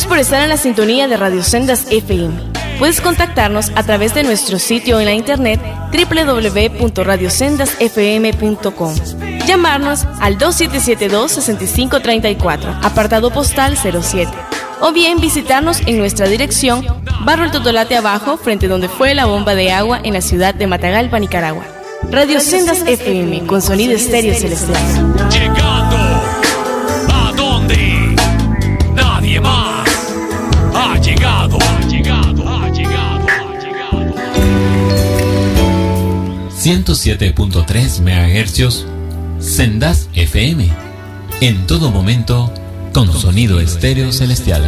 por estar en la sintonía de Radio Sendas FM. Puedes contactarnos a través de nuestro sitio en la internet www.radiosendasfm.com. Llamarnos al 2772-6534, apartado postal 07. O bien visitarnos en nuestra dirección, Barrio El Totolate Abajo, frente donde fue la bomba de agua en la ciudad de Matagalpa, Nicaragua. Radio Sendas FM, con sonido estéreo celestial. Llegando a donde nadie más ha llegado. 107.3 MHz Sendas FM. En todo momento, con sonido estéreo celestial.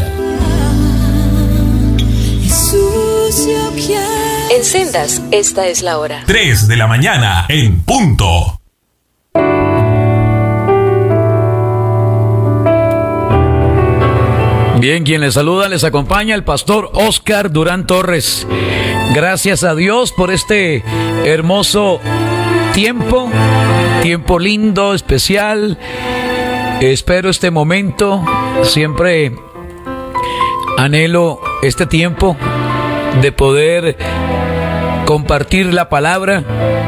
En Sendas, esta es la hora. 3 de la mañana en punto. Bien, quien les saluda, les acompaña el pastor Oscar Durán Torres. Gracias a Dios por este hermoso tiempo lindo, especial. Espero este momento, siempre anhelo este tiempo de poder compartir la palabra.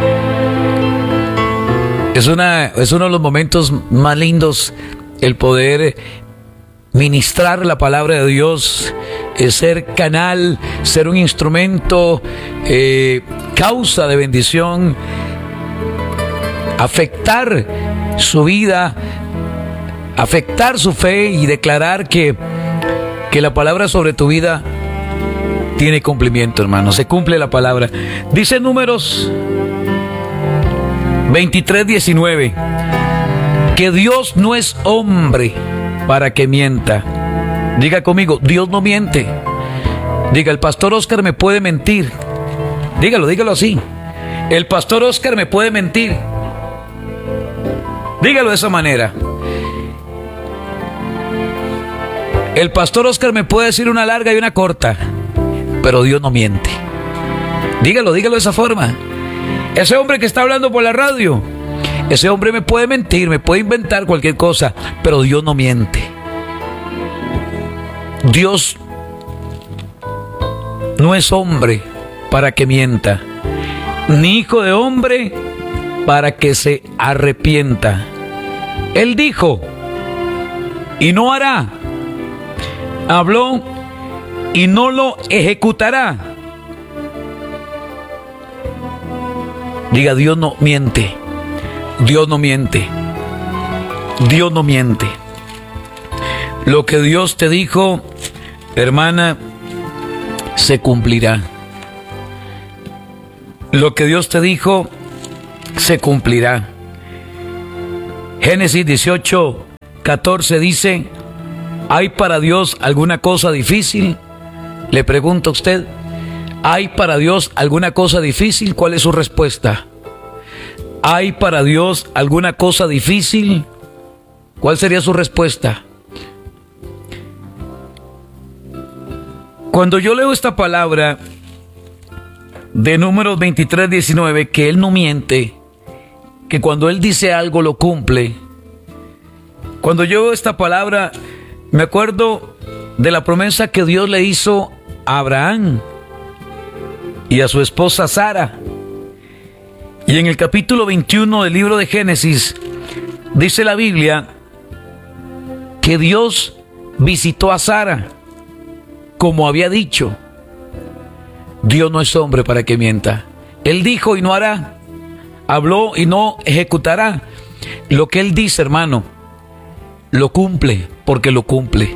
Es uno de los momentos más lindos el poder ministrar la palabra de Dios, ser canal, ser un instrumento, causa de bendición, afectar su vida, afectar su fe y declarar que la palabra sobre tu vida tiene cumplimiento, hermano. Se cumple la palabra. Dice Números 23:19 que Dios no es hombre para que mienta. Diga conmigo, Dios no miente. Diga, el pastor Oscar me puede mentir. Dígalo así. El pastor Oscar me puede mentir. Dígalo de esa manera. El pastor Oscar me puede decir una larga y una corta, pero Dios no miente. Dígalo de esa forma. Ese hombre que está hablando por la radio, ese hombre me puede mentir, me puede inventar cualquier cosa, pero Dios no miente. Dios no es hombre para que mienta, ni hijo de hombre para que se arrepienta. Él dijo y no hará, habló y no lo ejecutará. Diga, Dios no miente. Dios no miente. Dios no miente. Lo que Dios te dijo, hermana, se cumplirá. Lo que Dios te dijo, se cumplirá. Génesis 18:14 dice: ¿hay para Dios alguna cosa difícil? Le pregunto a usted, ¿hay para Dios alguna cosa difícil? ¿Cuál es su respuesta? ¿Hay para Dios alguna cosa difícil? ¿Cuál sería su respuesta? Cuando yo leo esta palabra de Números 23:19, que Él no miente, que cuando Él dice algo lo cumple. Cuando yo veo esta palabra, me acuerdo de la promesa que Dios le hizo a Abraham y a su esposa Sara. Y en el capítulo 21 del libro de Génesis, dice la Biblia que Dios visitó a Sara, como había dicho. Dios no es hombre para que mienta. Él dijo y no hará, habló y no ejecutará. Lo que Él dice, hermano, lo cumple, porque lo cumple.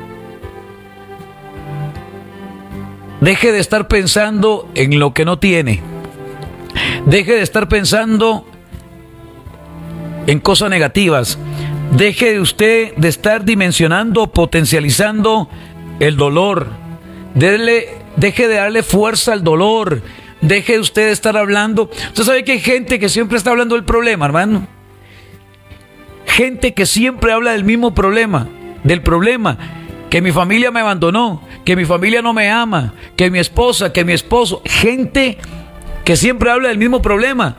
Deje de estar pensando en lo que no tiene. Deje de estar pensando en cosas negativas. Deje de usted de estar dimensionando, potencializando el dolor. Deje de darle fuerza al dolor. Deje de usted de estar hablando. Usted sabe que hay gente que siempre está hablando del problema, hermano. Gente que siempre habla del mismo problema. Del problema. Que mi familia me abandonó. Que mi familia no me ama. Que mi esposa, que mi esposo. Gente que siempre habla del mismo problema.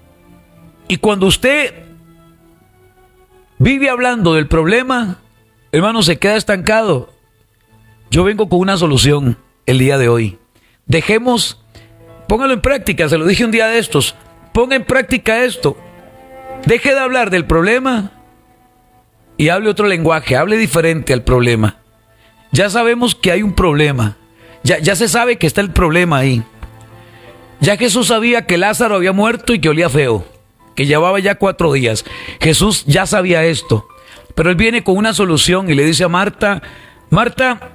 Y cuando usted vive hablando del problema, hermano, se queda estancado. Yo vengo con una solución el día de hoy. Póngalo en práctica, se lo dije un día de estos. Ponga en práctica esto. Deje de hablar del problema y hable otro lenguaje, hable diferente al problema. Ya sabemos que hay un problema. Ya se sabe que está el problema ahí. Ya Jesús sabía que Lázaro había muerto y que olía feo, que llevaba ya 4 días. Jesús ya sabía esto. Pero él viene con una solución y le dice a Marta, Marta,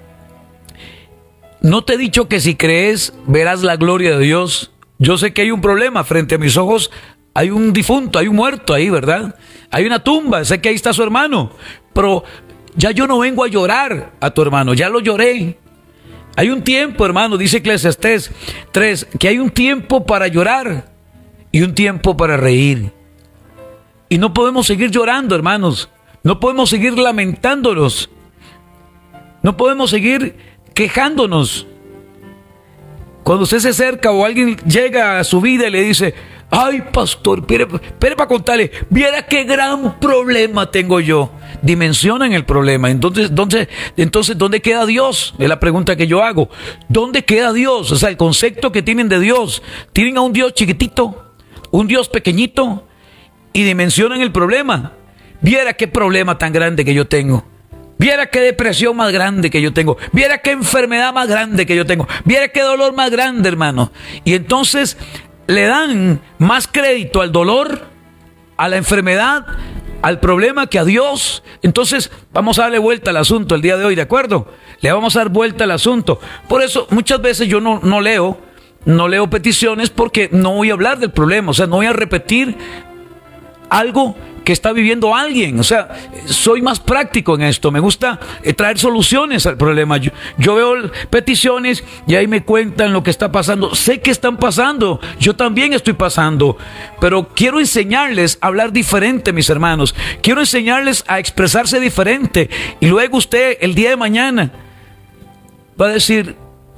¿no te he dicho que si crees verás la gloria de Dios? Yo sé que hay un problema frente a mis ojos. Hay un difunto, hay un muerto ahí, ¿verdad? Hay una tumba, sé que ahí está su hermano. Pero ya yo no vengo a llorar a tu hermano, ya lo lloré. Hay un tiempo, hermano, dice Eclesiastés 3, que hay un tiempo para llorar y un tiempo para reír. Y no podemos seguir llorando, hermanos. No podemos seguir lamentándonos. No podemos seguir quejándonos. Cuando usted se acerca o alguien llega a su vida y le dice, ay, pastor, espere para contarle, viera qué gran problema tengo yo. Dimensionan el problema. Entonces, ¿dónde queda Dios? Es la pregunta que yo hago. ¿Dónde queda Dios? O sea, el concepto que tienen de Dios. Tienen a un Dios chiquitito, un Dios pequeñito, y dimensionan el problema. Viera qué problema tan grande que yo tengo. Viera qué depresión más grande que yo tengo. Viera qué enfermedad más grande que yo tengo. Viera qué dolor más grande, hermano. Y entonces le dan más crédito al dolor, a la enfermedad, al problema que a Dios. Entonces vamos a darle vuelta al asunto el día de hoy, ¿de acuerdo? Le vamos a dar vuelta al asunto. Por eso muchas veces yo no leo peticiones, porque no voy a hablar del problema. O sea, no voy a repetir algo que está viviendo alguien. O sea, soy más práctico en esto. Me gusta traer soluciones al problema. Yo veo peticiones y ahí me cuentan lo que está pasando. Sé que están pasando. Yo también estoy pasando. Pero quiero enseñarles a hablar diferente, mis hermanos. Quiero enseñarles a expresarse diferente. Y luego usted, el día de mañana, va a decir,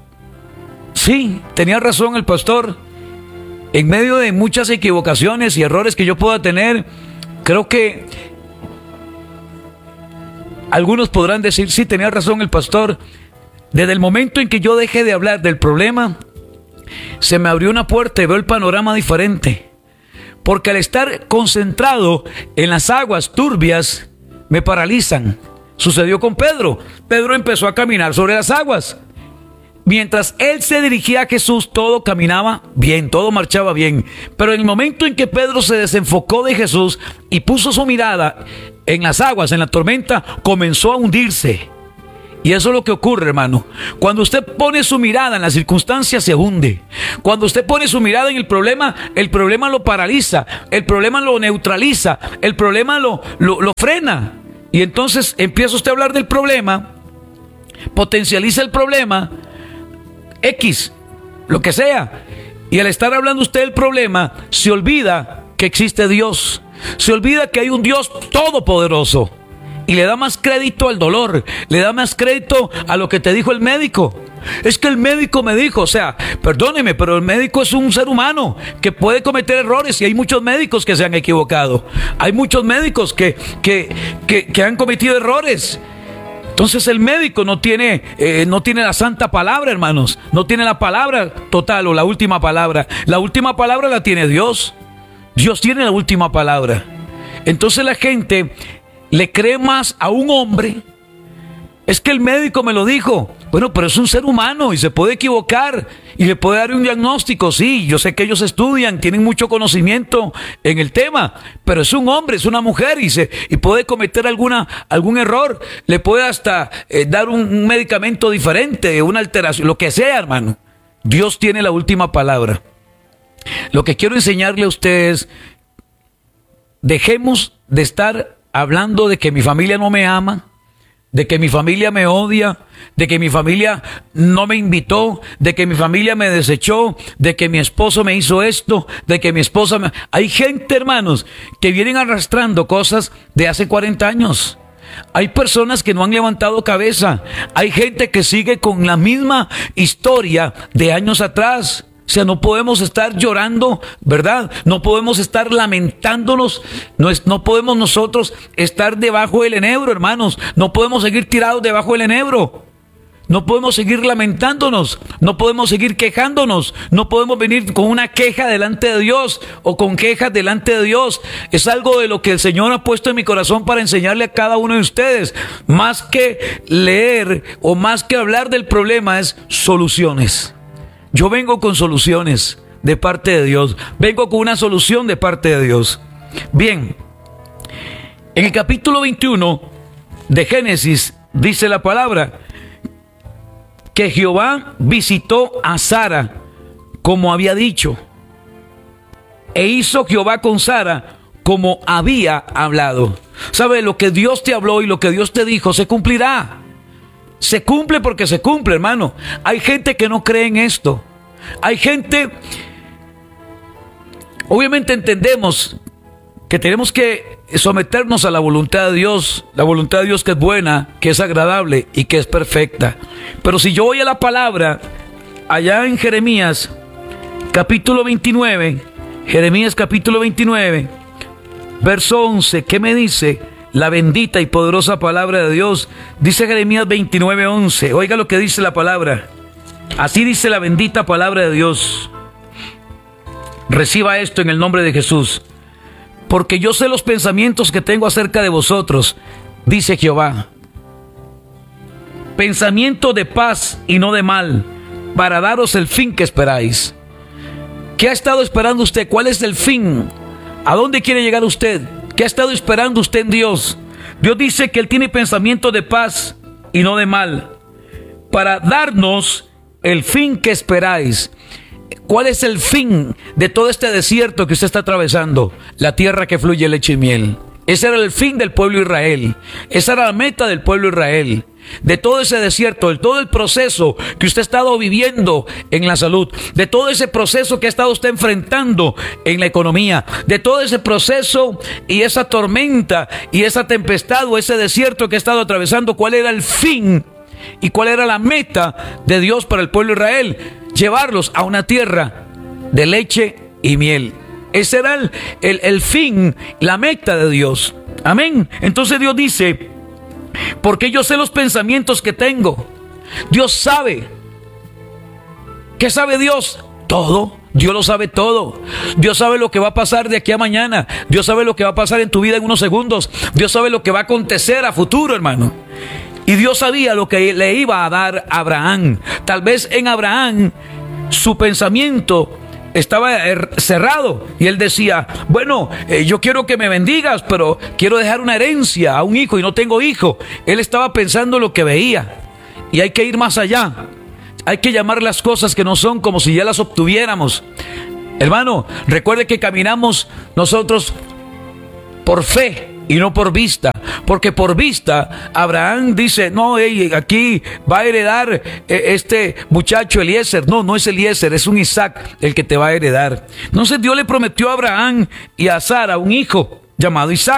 sí, tenía razón el pastor. En medio de muchas equivocaciones y errores que yo pueda tener, creo que algunos podrán decir, sí, tenía razón el pastor. Desde el momento en que yo dejé de hablar del problema, se me abrió una puerta y veo el panorama diferente. Porque al estar concentrado en las aguas turbias, me paralizan. Sucedió con Pedro. Pedro empezó a caminar sobre las aguas. Mientras él se dirigía a Jesús, todo caminaba bien, todo marchaba bien. Pero en el momento en que Pedro se desenfocó de Jesús y puso su mirada en las aguas, en la tormenta, comenzó a hundirse. Y eso es lo que ocurre, hermano. Cuando usted pone su mirada en las circunstancias, se hunde. Cuando usted pone su mirada en el problema lo paraliza, el problema lo neutraliza, el problema lo frena. Y entonces empieza usted a hablar del problema, potencializa el problema, X, lo que sea. Y al estar hablando usted del problema, se olvida que existe Dios. Se olvida que hay un Dios todopoderoso. Y le da más crédito al dolor. Le da más crédito a lo que te dijo el médico. Es que el médico me dijo, o sea, perdóneme, pero el médico es un ser humano que puede cometer errores. Y hay muchos médicos que se han equivocado. Hay muchos médicos que han cometido errores. Entonces el médico no tiene la santa palabra, hermanos. No tiene la palabra total o la última palabra. La última palabra la tiene Dios. Dios tiene la última palabra. Entonces la gente le cree más a un hombre. Es que el médico me lo dijo. Bueno, pero es un ser humano y se puede equivocar y le puede dar un diagnóstico. Sí, yo sé que ellos estudian, tienen mucho conocimiento en el tema, pero es un hombre, es una mujer y puede cometer algún error. Le puede hasta dar un medicamento diferente, una alteración, lo que sea, hermano. Dios tiene la última palabra. Lo que quiero enseñarle a ustedes, dejemos de estar hablando de que mi familia no me ama, de que mi familia me odia, de que mi familia no me invitó, de que mi familia me desechó, de que mi esposo me hizo esto, de que mi esposa me... Hay gente, hermanos, que vienen arrastrando cosas de hace 40 años. Hay personas que no han levantado cabeza. Hay gente que sigue con la misma historia de años atrás. O sea, no podemos estar llorando, ¿verdad? No podemos estar lamentándonos. No podemos nosotros estar debajo del enebro, hermanos. No podemos seguir tirados debajo del enebro. No podemos seguir lamentándonos. No podemos seguir quejándonos. No podemos venir con una queja delante de Dios o con quejas delante de Dios. Es algo de lo que el Señor ha puesto en mi corazón para enseñarle a cada uno de ustedes. Más que leer o más que hablar del problema, es soluciones. Yo vengo con soluciones de parte de Dios. Vengo con una solución de parte de Dios. Bien, en el capítulo 21 de Génesis dice la palabra que Jehová visitó a Sara como había dicho. E hizo Jehová con Sara como había hablado. ¿Sabe? Lo que Dios te habló y lo que Dios te dijo se cumplirá. Se cumple porque se cumple, hermano. Hay gente que no cree en esto. Hay gente... Obviamente entendemos que tenemos que someternos a la voluntad de Dios. La voluntad de Dios que es buena, que es agradable y que es perfecta. Pero si yo voy a la palabra, allá en Jeremías, capítulo 29, Jeremías capítulo 29, verso 11, ¿qué me dice? La bendita y poderosa palabra de Dios. Dice Jeremías 29:11. Oiga lo que dice la palabra. Así dice la bendita palabra de Dios. Reciba esto en el nombre de Jesús. Porque yo sé los pensamientos que tengo acerca de vosotros, dice Jehová. Pensamiento de paz y no de mal, para daros el fin que esperáis. ¿Qué ha estado esperando usted? ¿Cuál es el fin? ¿A dónde quiere llegar usted? ¿Qué ha estado esperando usted en Dios? Dios dice que Él tiene pensamiento de paz y no de mal, para darnos el fin que esperáis. ¿Cuál es el fin de todo este desierto que usted está atravesando? La tierra que fluye leche y miel. Ese era el fin del pueblo de Israel. Esa era la meta del pueblo de Israel. De todo ese desierto, de todo el proceso que usted ha estado viviendo en la salud, de todo ese proceso que ha estado usted enfrentando en la economía, de todo ese proceso y esa tormenta y esa tempestad o ese desierto que ha estado atravesando, ¿cuál era el fin y cuál era la meta de Dios para el pueblo de Israel? Llevarlos a una tierra de leche y miel. Ese era el fin, la meta de Dios. Amén. Entonces Dios dice, porque yo sé los pensamientos que tengo. Dios sabe. ¿Qué sabe Dios? Todo. Dios lo sabe todo. Dios sabe lo que va a pasar de aquí a mañana. Dios sabe lo que va a pasar en tu vida en unos segundos. Dios sabe lo que va a acontecer a futuro, hermano. Y Dios sabía lo que le iba a dar a Abraham. Tal vez en Abraham su pensamiento estaba cerrado y él decía, bueno, yo quiero que me bendigas, pero quiero dejar una herencia a un hijo y no tengo hijo. Él estaba pensando lo que veía. Y hay que ir más allá. Hay que llamar las cosas que no son como si ya las obtuviéramos. Hermano, recuerde que caminamos nosotros por fe y no por vista, porque por vista Abraham dice, no, aquí va a heredar este muchacho Eliezer. No es Eliezer, es un Isaac el que te va a heredar. Entonces Dios le prometió a Abraham y a Sara un hijo llamado Isaac.